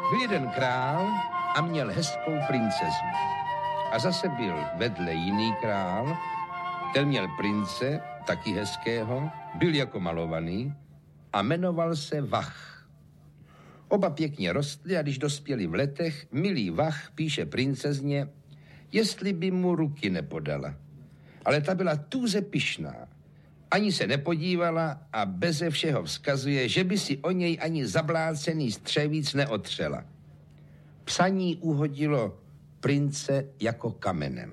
Byl jeden král a měl hezkou princeznu. A zase byl vedle jiný král, ten měl prince, taky hezkého, byl jako malovaný a jmenoval se Vach. Oba pěkně rostli a když dospěli v letech, milý Vach píše princezně, jestli by mu ruky nepodala. Ale ta byla tuze pyšná. Ani se nepodívala a beze všeho vzkazuje, že by si o něj ani zablácený střevíc neotřela. Psaní uhodilo prince jako kamenem.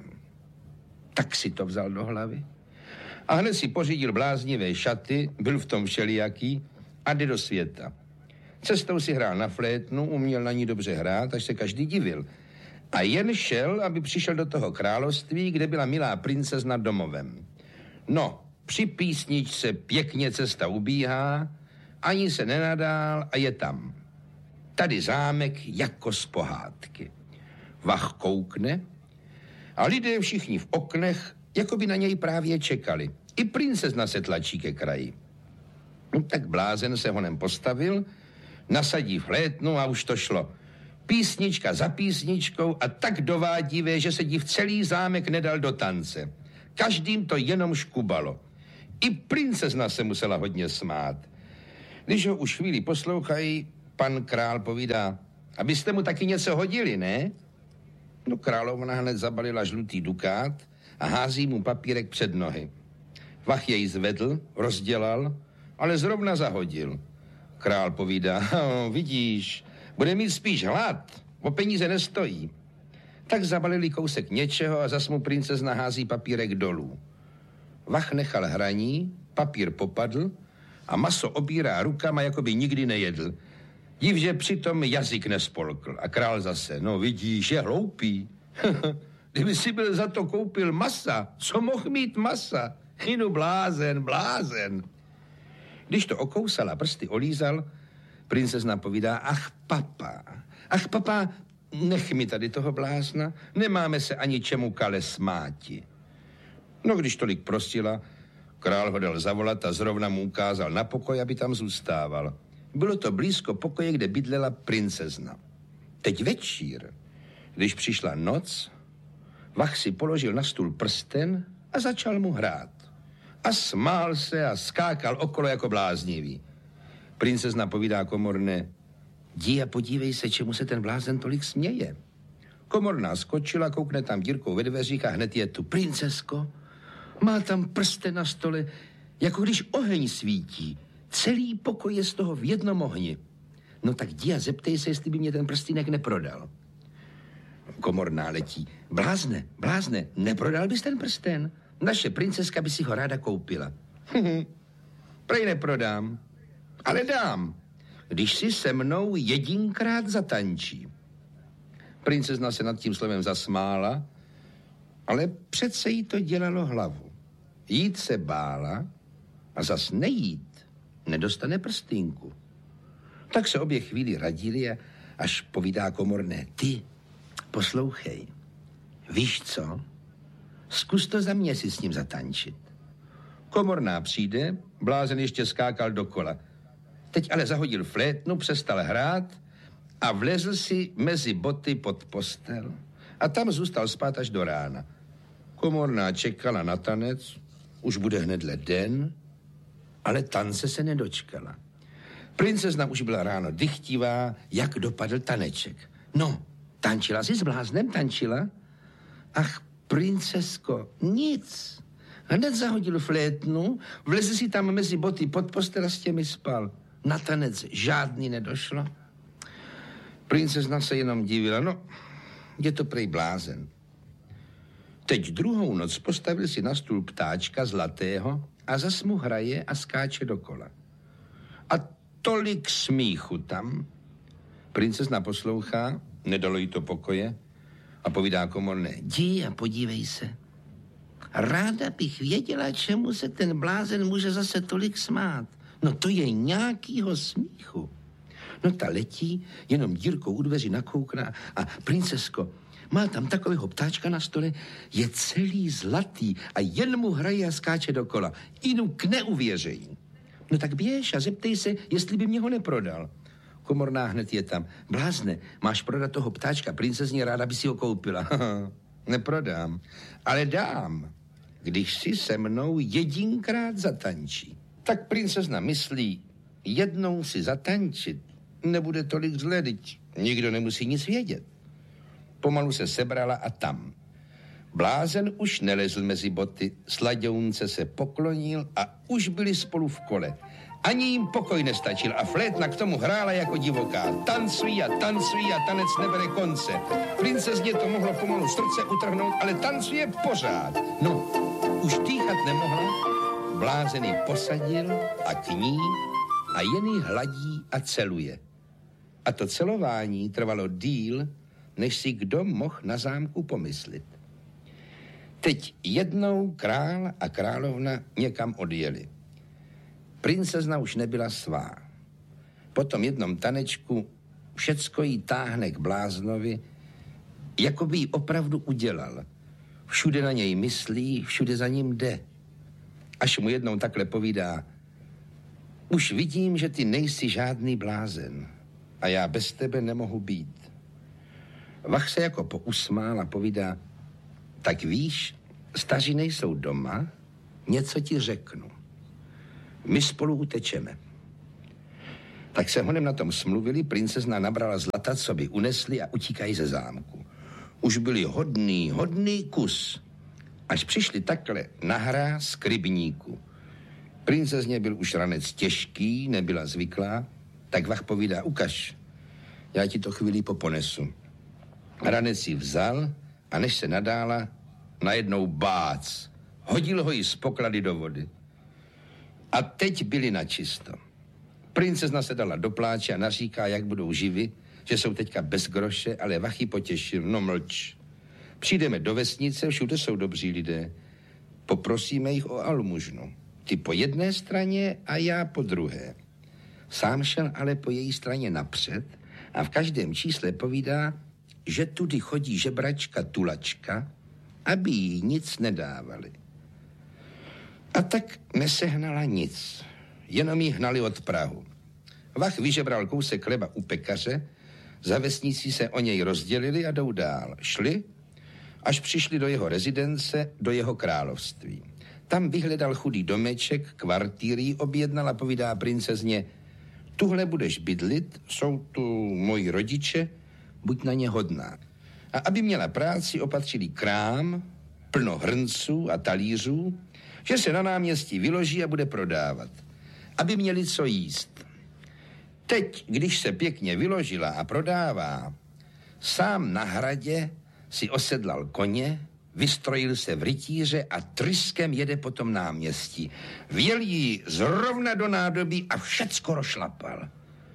Tak si to vzal do hlavy. A hned si pořídil bláznivé šaty, byl v tom všelijaký a jde do světa. Cestou si hrál na flétnu, uměl na ní dobře hrát, až se každý divil. A jen šel, aby přišel do toho království, kde byla milá princezna domovem. No, při písničce pěkně cesta ubíhá, ani se nenadál a je tam. Tady zámek jako z pohádky. Vach koukne a lidé všichni v oknech, jako by na něj právě čekali. I princezna se tlačí ke kraji. No, tak blázen se honem postavil, nasadí flétnu a už to šlo. Písnička za písničkou a tak dovádivé, že se div celý zámek nedal do tance. Každým to jenom škubalo. I princezna se musela hodně smát. Když ho už chvíli poslouchají, pan král povídá, abyste mu taky něco hodili, ne? No královna hned zabalila žlutý dukát a hází mu papírek před nohy. Vach jej zvedl, rozdělal, ale zrovna zahodil. Král povídá, vidíš, bude mít spíš hlad, o peníze nestojí. Tak zabalili kousek něčeho a zas mu princezna hází papírek dolů. Vach nechal hraní, papír popadl a maso obírá rukama, jako by nikdy nejedl. Div, že přitom jazyk nespolkl. A král zase, no vidíš, je hloupý. Kdyby si byl za to koupil masa, co mohl mít masa? Inu blázen. Když to okousal a prsty olízal, princezna povídá, ach papa, nech mi tady toho blázna, nemáme se ani čemu kale smáti. No, když tolik prosila, král ho dal zavolat a zrovna mu ukázal na pokoj, aby tam zůstával. Bylo to blízko pokoje, kde bydlela princezna. Teď večír, když přišla noc, Vach si položil na stůl prsten a začal mu hrát. A smál se a skákal okolo jako bláznivý. Princezna povídá komorné, jdi a podívej se, čemu se ten blázen tolik směje. Komorná skočila, koukne tam dírkou ve dveřích a hned je tu. Princesko, má tam prsten na stole, jako když oheň svítí. Celý pokoj je z toho v jednom ohni. No tak jdi a zeptej se, jestli by mě ten prstýnek neprodal. Komorná letí. Blázne, neprodal bys ten prsten? Naše princeska by si ho ráda koupila. Prej neprodám, ale dám, když si se mnou jedinkrát zatančí. Princezna se nad tím slovem zasmála, ale přece jí to dělalo hlavu. Jít se bála a zas nejít nedostane prstýnku. Tak se obě chvíli radili a až povídá komorné, ty, poslouchej, víš co? Zkus to za mě si s ním zatančit. Komorná přijde, blázen ještě skákal dokola. Teď ale zahodil flétnu, přestal hrát a vlezl si mezi boty pod postel. A tam zůstal spát až do rána. Komorná čekala na tanec, už bude hnedle den, ale tance se nedočkala. Princezna už byla ráno dychtivá, jak dopadl taneček. No, tančila jsi s bláznem, tančila? Ach, princesko, nic. Hned zahodil flétnu, vlezl si tam mezi boty pod postel a s těmi spal. Na tanec žádný nedošlo. Princezna se jenom divila, no, je to prej blázen. Teď druhou noc postavil si na stůl ptáčka zlatého a zas mu hraje a skáče dokola. A tolik smíchu tam. Princezna poslouchá, nedalo jí to pokoje a povídá komorné, jdi a podívej se. Ráda bych věděla, čemu se ten blázen může zase tolik smát. No to je nějakýho smíchu. No ta letí, jenom dírkou u dveří nakoukná a princesko, má tam takového ptáčka na stole, je celý zlatý a jen mu hraje a skáče dokola. Inu k neuvěření. No tak běž a zeptej se, jestli by mě ho neprodal. Komorná hned je tam. Blázne, máš prodat toho ptáčka, princezně ráda by si ho koupila. Neprodám, ale dám, když si se mnou jedinkrát zatančí. Tak princezna myslí, jednou si zatančit nebude tolik zlé, nikdo nemusí nic vědět. Pomalu se sebrala a tam. Blázen už nelezl mezi boty, Slaďounce se poklonil a už byli spolu v kole. Ani jim pokoj nestačil a flétna k tomu hrála jako divoká. Tancují a tanec nebere konce. Princezně to mohlo pomalu srdce utrhnout, ale tancuje pořád. No, už dýchat nemohla, Blázen ji posadil a k ní a jen ji hladí a celuje. A to celování trvalo díl, než si kdo mohl na zámku pomyslit. Teď jednou král a královna někam odjeli. Princezna už nebyla svá. Po tom jednom tanečku všecko jí táhne k Bláznovi, jako by jí opravdu udělal. Všude na něj myslí, všude za ním jde. Až mu jednou takhle povídá, už vidím, že ty nejsi žádný blázen a já bez tebe nemohu být. Vach se jako pousmál a povídá, tak víš, staří nejsou doma, něco ti řeknu. My spolu utečeme. Tak se honem na tom smluvili, princezna nabrala zlata, co by unesli a utíkají ze zámku. Už byli hodný kus, až přišli takhle na hráz k rybníku. Princezně byl už ranec těžký, nebyla zvyklá, tak Vach povídá, ukaž, já ti to chvíli poponesu. Ranec si vzal a než se nadála, najednou bác, hodil ho jí z poklady do vody. A teď byli načisto. Princezna se dala do pláče a naříká, jak budou živi, že jsou teďka bez groše, ale Vach ji potěšil, no mlč. Přijdeme do vesnice, všude jsou dobří lidé. Poprosíme jich o almužnu. Ty po jedné straně a já po druhé. Sám šel ale po její straně napřed a v každém čísle povídá, že tudy chodí žebračka Tulačka, aby jí nic nedávali. A tak nesehnala nic, jenom jí hnali od prahu. Vach vyžebral kousek chleba u pekaře, za vesnicí se o něj rozdělili a jdou dál. Šli, až přišli do jeho rezidence, do jeho království. Tam vyhledal chudý domeček, kvartýrý objednal a povídá princezně, tuhle budeš bydlit, jsou tu moji rodiče, buď na ně hodná. A aby měla práci, opatřili krám, plno hrnců a talířů, že se na náměstí vyloží a bude prodávat, aby měli co jíst. Teď, když se pěkně vyložila a prodává, sám na hradě si osedlal koně, vystrojil se v rytíře a tryskem jede po tom náměstí. Vjel jí zrovna do nádobí a všecko rozšlapal.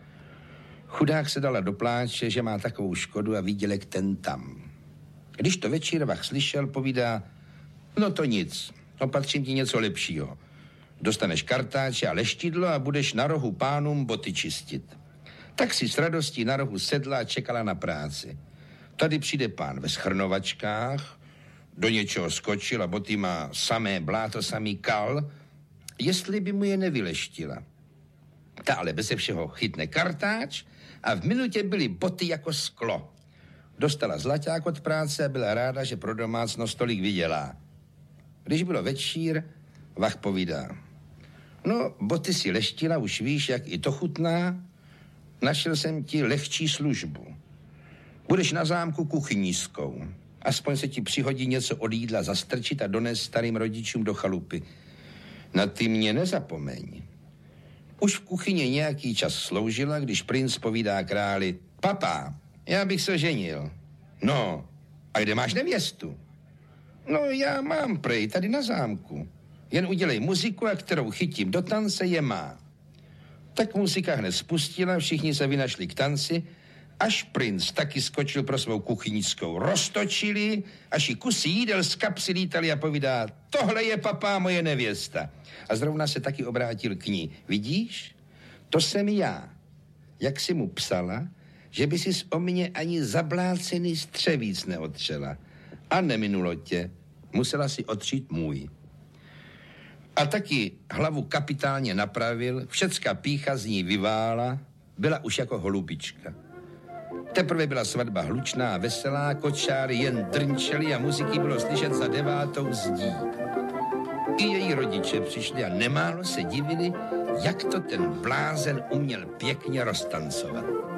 Chudák se dala do pláče, že má takovou škodu a výdělek ten tam. Když to večír Vach slyšel, povídá, no to nic, opatřím ti něco lepšího. Dostaneš kartáče a leštidlo a budeš na rohu pánům boty čistit. Tak si s radostí na rohu sedla a čekala na práci. Tady přijde pán ve schrnovačkách, do něčeho skočil a boty má samé bláto, samý kal, jestli by mu je nevyleštila. Ta ale beze všeho chytne kartáč a v minutě byly boty jako sklo. Dostala zlaťák od práce a byla ráda, že pro domácnost tolik vydělá. Když bylo večír, Vach povídá, no, boty si leštila, už víš, jak i to chutná, našel jsem ti lehčí službu. Budeš na zámku kuchynískou. Aspoň se ti přihodí něco od jídla zastrčit a donést starým rodičům do chalupy. Na ty mě nezapomeň. Už v kuchyni nějaký čas sloužila, když princ povídá králi, papá, já bych se ženil. No, a kde máš nevěstu? No, já mám prej, tady na zámku. Jen udělej muziku, a kterou chytím do tance, je má. Tak muzika hned spustila, všichni se vynašli k tanci, až princ taky skočil pro svou kuchynickou. Roztočili, až jí kusy jídel z kapsy lítali a povídá, tohle je papá moje nevěsta. A zrovna se taky obrátil k ní. Vidíš? To jsem já. Jak si mu psala, že by si o mě ani zablácený střevíc neotřela. A neminulo tě. Musela si otřít můj. A taky hlavu kapitálně napravil, všecka pýcha z ní vyvála, byla už jako holubička. Teprve byla svatba hlučná a veselá, kočáry jen drnčely a muziky bylo slyšet za 9. zdí. I její rodiče přišli a nemálo se divili, jak to ten blázen uměl pěkně roztancovat.